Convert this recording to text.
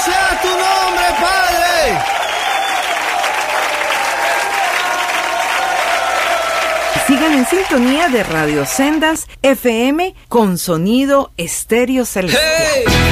sea tu nombre, Padre. Sigan en sintonía de Radio Sendas FM con sonido estéreo celestial. Hey.